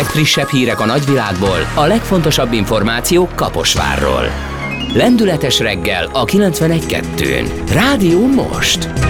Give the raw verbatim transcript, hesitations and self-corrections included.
legfrissebb hírek a nagyvilágból, a legfontosabb információk Kaposvárról. Lendületes reggel a kilencvenegy kettőn. Rádió Most.